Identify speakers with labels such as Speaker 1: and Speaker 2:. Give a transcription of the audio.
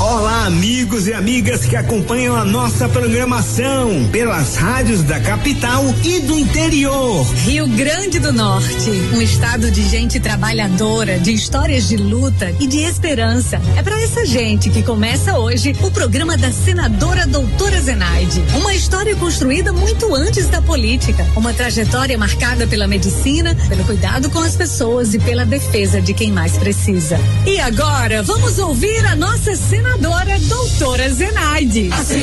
Speaker 1: Olá, amigos e amigas que acompanham a nossa programação pelas rádios da capital e do interior.
Speaker 2: Rio Grande do Norte, um estado de gente trabalhadora, de histórias de luta e de esperança. É para essa gente que começa hoje o programa da senadora doutora Zenaide. Uma história construída muito antes da política, uma trajetória marcada pela medicina, pelo cuidado com as pessoas e pela defesa de quem mais precisa. E agora, vamos ouvir a nossa senadora doutora Zenaide.
Speaker 3: A